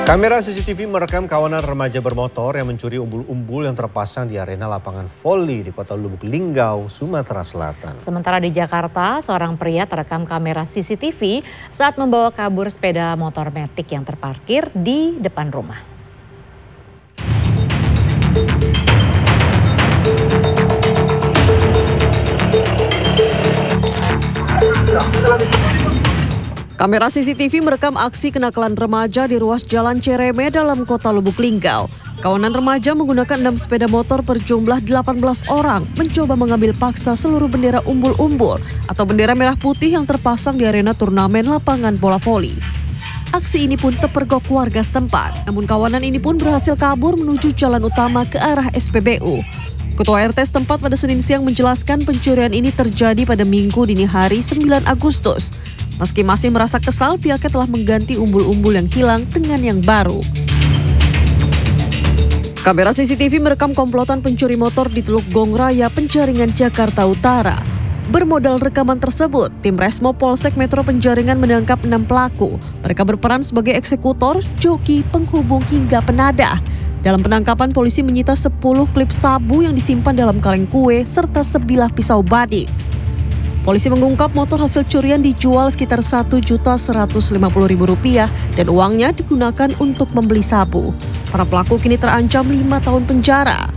Kamera CCTV merekam kawanan remaja bermotor yang mencuri umbul-umbul yang terpasang di arena lapangan voli di Kota Lubuk Linggau, Sumatera Selatan. Sementara di Jakarta, seorang pria terekam kamera CCTV saat membawa kabur sepeda motor metik yang terparkir di depan rumah. Kamera CCTV merekam aksi kenakalan remaja di ruas Jalan Cereme dalam Kota Lubuk Linggau. Kawanan remaja menggunakan 6 sepeda motor berjumlah 18 orang mencoba mengambil paksa seluruh bendera umbul-umbul atau bendera merah putih yang terpasang di arena turnamen lapangan bola voli. Aksi ini pun terpergok warga setempat, namun kawanan ini pun berhasil kabur menuju jalan utama ke arah SPBU. Ketua RT setempat pada Senin siang menjelaskan pencurian ini terjadi pada Minggu dini hari 9 Agustus. Meski masih merasa kesal, pihaknya telah mengganti umbul-umbul yang hilang dengan yang baru. Kamera CCTV merekam komplotan pencuri motor di Teluk Gong Raya, Penjaringan, Jakarta Utara. Bermodal rekaman tersebut, tim Resmo Polsek Metro Penjaringan menangkap 6 pelaku. Mereka berperan sebagai eksekutor, joki, penghubung hingga penadah. Dalam penangkapan, polisi menyita 10 klip sabu yang disimpan dalam kaleng kue serta sebilah pisau badik. Polisi mengungkap motor hasil curian dijual sekitar Rp1.150.000 dan uangnya digunakan untuk membeli sabu. Para pelaku kini terancam 5 tahun penjara.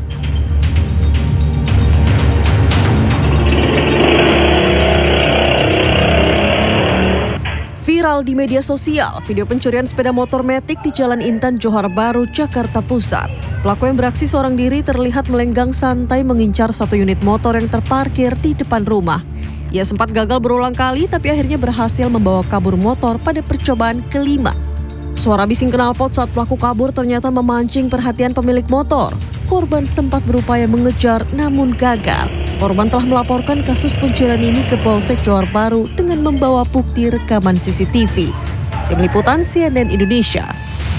Viral di media sosial, video pencurian sepeda motor metik di Jalan Intan Johar Baru, Jakarta Pusat. Pelaku yang beraksi seorang diri terlihat melenggang santai mengincar satu unit motor yang terparkir di depan rumah. Ia sempat gagal berulang kali tapi akhirnya berhasil membawa kabur motor pada percobaan kelima. Suara bising knalpot saat pelaku kabur ternyata memancing perhatian pemilik motor. Korban sempat berupaya mengejar namun gagal. Korban telah melaporkan kasus pencurian ini ke Polsek Johar Baru dengan membawa bukti rekaman CCTV. Tim Liputan CNN Indonesia.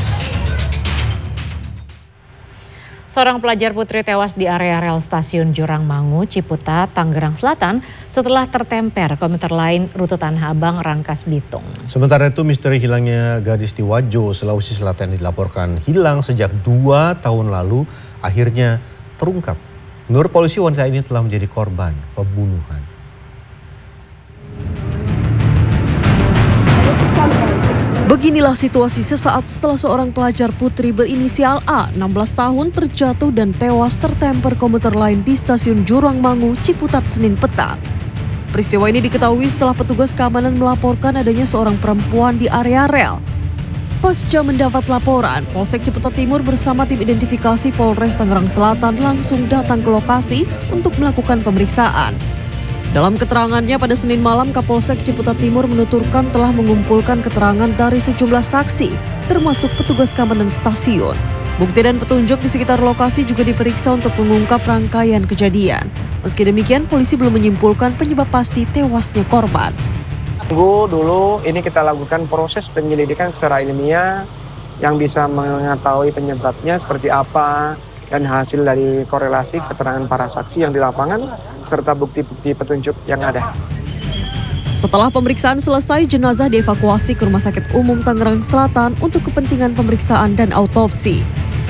Seorang pelajar putri tewas di area rel stasiun Jurangmangu, Ciputat, Tangerang Selatan setelah tertemper komuter lain rute Tanah Abang, Rangkas Bitung. Sementara itu misteri hilangnya gadis di Wajo, Sulawesi Selatan dilaporkan hilang sejak 2 tahun lalu akhirnya terungkap. Menurut polisi wanita ini telah menjadi korban pembunuhan. Beginilah situasi sesaat setelah seorang pelajar putri berinisial A, 16 tahun, terjatuh dan tewas tertemper komuter lain di stasiun Jurangmangu, Ciputat, Senin petang. Peristiwa ini diketahui setelah petugas keamanan melaporkan adanya seorang perempuan di area rel. Pasca mendapat laporan, Polsek Ciputat Timur bersama tim identifikasi Polres Tangerang Selatan langsung datang ke lokasi untuk melakukan pemeriksaan. Dalam keterangannya pada Senin malam, Kapolsek Ciputat Timur menuturkan telah mengumpulkan keterangan dari sejumlah saksi, termasuk petugas keamanan stasiun. Bukti dan petunjuk di sekitar lokasi juga diperiksa untuk mengungkap rangkaian kejadian. Meski demikian, polisi belum menyimpulkan penyebab pasti tewasnya korban. Dulu ini kita lakukan proses penyelidikan secara ilmiah yang bisa mengetahui penyebabnya seperti apa, dan hasil dari korelasi keterangan para saksi yang di lapangan serta bukti-bukti petunjuk yang ada. Setelah pemeriksaan selesai, jenazah dievakuasi ke Rumah Sakit Umum Tangerang Selatan untuk kepentingan pemeriksaan dan autopsi.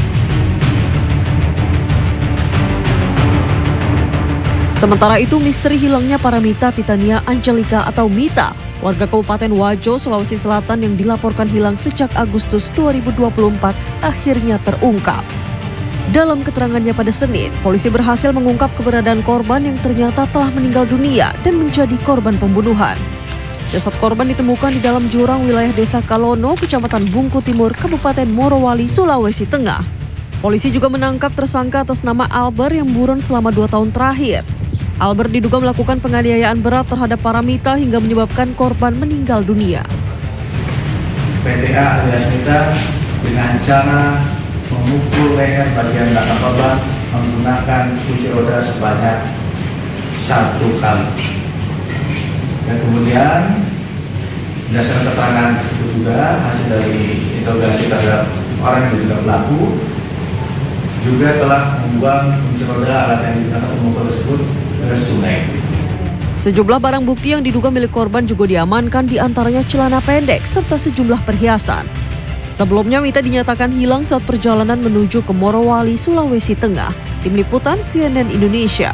Sementara itu, misteri hilangnya Paramita Titania Angelika atau Mita, warga Kabupaten Wajo, Sulawesi Selatan yang dilaporkan hilang sejak Agustus 2024 akhirnya terungkap. Dalam keterangannya pada Senin, polisi berhasil mengungkap keberadaan korban yang ternyata telah meninggal dunia dan menjadi korban pembunuhan. Jasad korban ditemukan di dalam jurang wilayah Desa Kalono, Kecamatan Bungku Timur, Kabupaten Morowali, Sulawesi Tengah. Polisi juga menangkap tersangka atas nama Albert yang buron selama 2 tahun terakhir. Albert diduga melakukan penganiayaan berat terhadap Paramita hingga menyebabkan korban meninggal dunia. PTA alias Mita dengan cara memukul leher bagian belakang korban menggunakan kunci roda sebanyak 1 kali. Dan kemudian berdasarkan keterangan tersebut juga hasil dari interogasi terhadap orang yang diduga pelaku juga telah membuang kunci roda alat yang digunakan untuk memukul tersebut ke sungai. Sejumlah barang bukti yang diduga milik korban juga diamankan, di antaranya celana pendek serta sejumlah perhiasan. Sebelumnya Mita dinyatakan hilang saat perjalanan menuju ke Morowali, Sulawesi Tengah. Tim Liputan CNN Indonesia.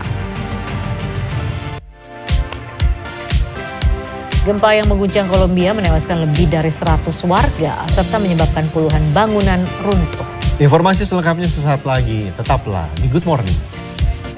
Gempa yang mengguncang Kolombia menewaskan lebih dari 100 warga serta menyebabkan puluhan bangunan runtuh. Informasi selengkapnya sesaat lagi. Tetaplah di Good Morning.